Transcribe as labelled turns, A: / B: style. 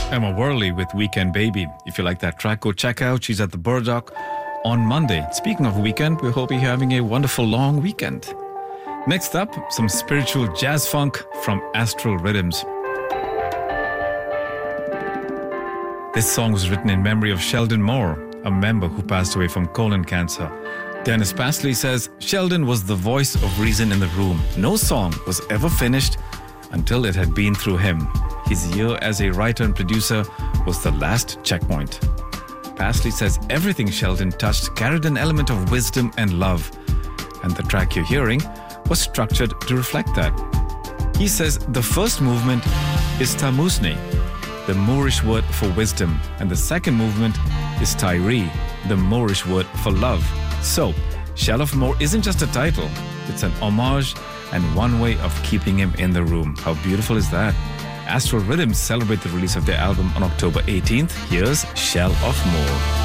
A: Emma Worley with Weekend Baby. If you like that track, go check out. She's at the Burdock on Monday. Speaking of weekend, we hope you're having a wonderful long weekend. Next up, some spiritual jazz funk from Astral Rhythms. This song was written in memory of Sheldon Moore, a member who passed away from colon cancer. Dennis Pasley says, Sheldon was the voice of reason in the room. No song was ever finished until it had been through him. His year as a writer and producer was the last checkpoint. Pasley says everything Sheldon touched carried an element of wisdom and love, and the track you're hearing was structured to reflect that. He says the first movement is Tamusni, the Moorish word for wisdom, and the second movement is Tyree, the Moorish word for love. So, Shell of Moore isn't just a title, it's an homage and one way of keeping him in the room. How beautiful is that? Astral Rhythms celebrate the release of their album on October 18th. Here's Shell of Moore.